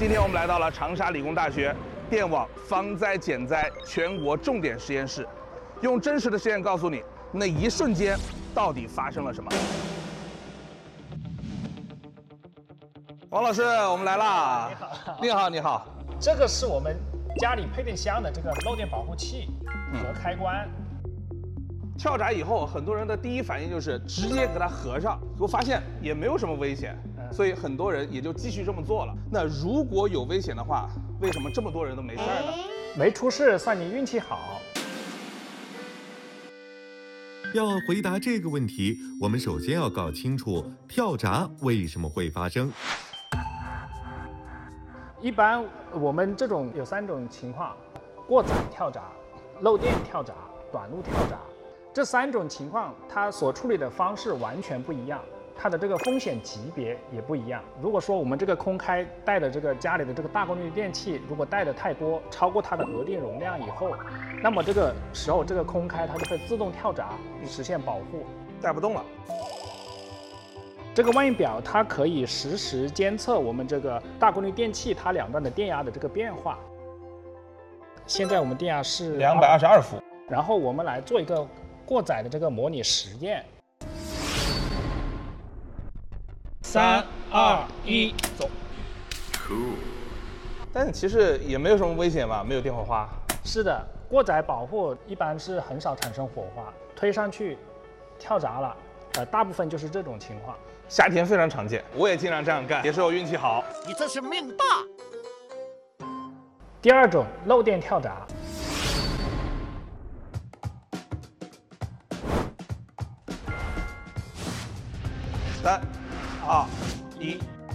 今天我们来到了长沙理工大学电网防灾减灾全国重点实验室，用真实的实验告诉你那一瞬间到底发生了什么。王老师，我们来啦！ 你好， 你好，你好。 这个是我们家里配电箱的这个漏电保护器和开关。 跳闸以后，很多人的第一反应就是直接给它合上，结果发现也没有什么危险，所以很多人也就继续这么做了。那如果有危险的话，为什么这么多人都没事呢？ 没出事算你运气好。 要回答这个问题，我们首先要搞清楚跳闸为什么会发生。 一般我们这种有3种情况：过载跳闸、漏电跳闸、短路跳闸。这3种情况，它所处理的方式完全不一样，它的这个风险级别也不一样。如果说我们这个空开带的这个家里的这个大功率电器，如果带的太多，超过它的额定容量以后，那么这个时候这个空开它就会自动跳闸，实现保护， 带不动了。 这个望远表它可以实时监测我们这个大功率电器它两端的电压的这个变化。现在我们电压是 222伏， 然后我们来做一个过载的这个模拟实验。3、2、1，走。 但其实也没有什么危险吧，没有电火花。 是的，过载保护一般是很少产生火花，推上去跳闸了，大部分就是这种情况。 夏天非常常见，我也经常这样干，也是我运气好。 你这是命大。 第2种漏电跳闸。 3、2、1，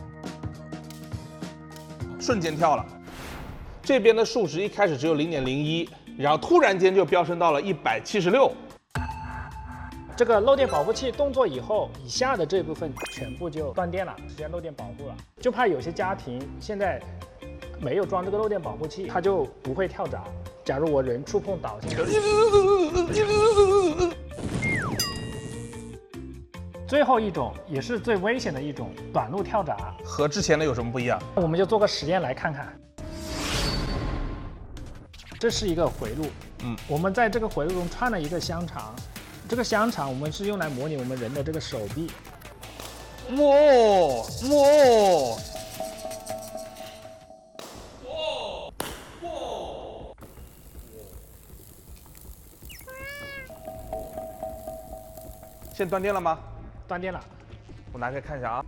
瞬间跳了。这边的数值一开始只有0.01，然后突然间就飙升到了176。 这个漏电保护器动作以后，以下的这部分全部就断电了，实现漏电保护了。就怕有些家庭现在没有装这个漏电保护器，它就不会跳闸。假如我人触碰导线，最后一种也是最危险的一种短路跳闸， 和之前的有什么不一样？ 我们就做个实验来看看。这是一个回路，我们在这个回路中串了一个香肠，这个香肠我们是用来模拟我们人的这个手臂。 哇！现在断电了吗？ 断电了。 我拿开看一下啊。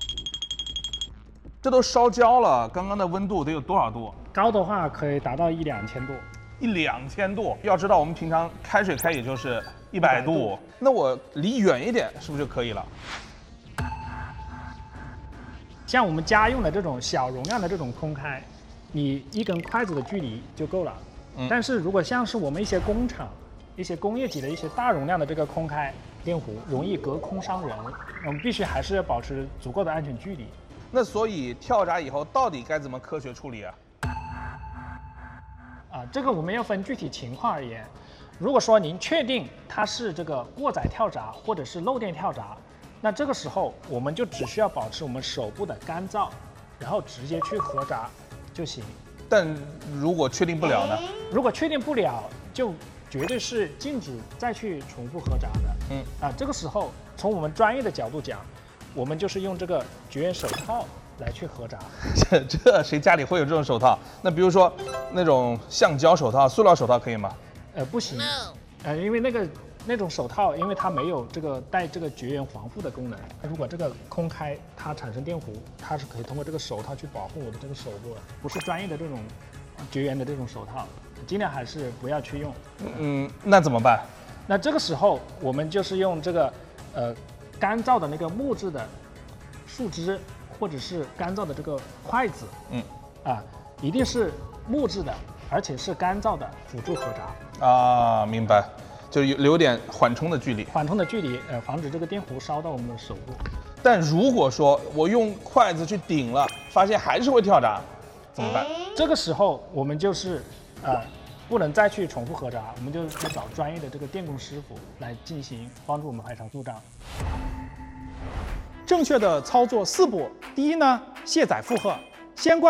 这都烧焦了，刚刚的温度得有多少度？ 高的话可以达到1-2000度。 1-2000度。要知道我们平常开水开也就是100度，那我离远一点是不是就可以了？ 像我们家用的这种小容量的这种空开，你1根筷子的距离就够了。但是如果像是我们一些工厂、一些工业级的一些大容量的这个空开电弧，容易隔空伤人，我们必须还是要保持足够的安全距离。 那所以跳闸以后到底该怎么科学处理啊？ 这个我们要分具体情况而言。如果说您确定它是这个过载跳闸或者是漏电跳闸，那这个时候我们就只需要保持我们手部的干燥，然后直接去合闸就行。 但如果确定不了呢？ 如果确定不了，就绝对是禁止再去重复合闸的。这个时候从我们专业的角度讲，我们就是用这个绝缘手套来去合闸。 这谁家里会有这种手套？那比如说那种橡胶手套、塑料手套可以吗？ 不行。因为那种手套，因为它没有这个带这个绝缘防护的功能。如果这个空开它产生电弧，它是可以通过这个手套去保护我的这个手部的，不是专业的这种绝缘的这种手套，尽量还是不要去用。 那怎么办？ 那这个时候我们就是用这个干燥的那个木质的树枝，或者是干燥的这个筷子，一定是木质的，而且是干燥的，辅助合闸。 啊，明白，就留点缓冲的距离。 缓冲的距离，防止这个电弧烧到我们的手部。 但如果说我用筷子去顶了，发现还是会跳闸，怎么办？ 这个时候我们就是不能再去重复合闸，我们就去找专业的这个电工师傅来进行帮助我们排查故障。 正确的操作4步：第一呢，卸载负荷，先关。